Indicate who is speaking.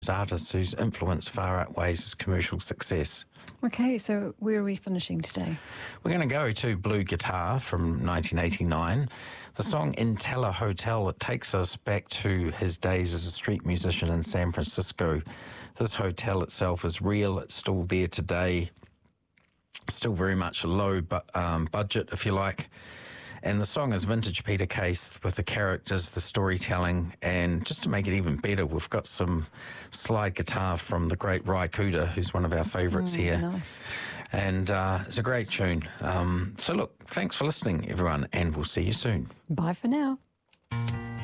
Speaker 1: artists whose influence far outweighs his commercial success.
Speaker 2: Okay, so where are we finishing today?
Speaker 1: We're going to go to Blue Guitar from 1989. The song Intella Hotel, it takes us back to his days as a street musician in San Francisco. This hotel itself is real. It's still there today. Still very much a low budget, if you like. And the song is vintage Peter Case with the characters, the storytelling, and just to make it even better, we've got some slide guitar from the great Ry Cooder, who's one of our favourites here.
Speaker 2: Nice.
Speaker 1: And it's a great tune. So look, thanks for listening, everyone, and we'll see you soon.
Speaker 2: Bye for now.